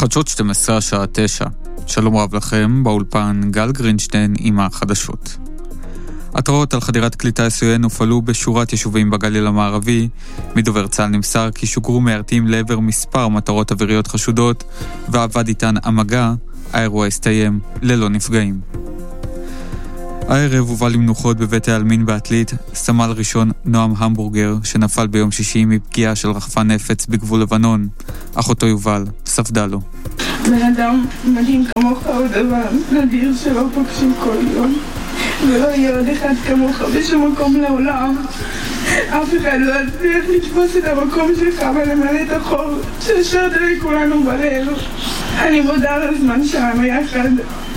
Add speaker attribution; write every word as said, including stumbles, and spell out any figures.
Speaker 1: חדשות שתים עשרה שעה תשע. שלום רב לכם, באולפן גל גרינשטיין עם החדשות. התראות על חדירת כלי טיס עוין הופעלו בשורת יישובים בגליל המערבי. מדובר צה"ל נמסר כי שוגרו מיירטים לעבר מספר מטרות אוויריות חשודות ועבד איתן המגע. האירוע הסתיים ללא נפגעים. הערב הובא למנוחות בבית העלמין בעתלית סמל ראשון נועם המבורגר שנפל ביום שישי מפגיעה של רחפן נפץ בגבול לבנון. אחותו יובל ספדה לו.
Speaker 2: בן אדם מדהים כמוך עוד דבר נדיר שלא פוגשים כל יום, ולא יהיה עוד אחד כמוך בשום מקום לעולם. אף אחד לא יצליח לתפוס את המקום שלך ולמלא את החור שהשארת לכולנו בלב. אני מודה על הזמן שלנו יחד.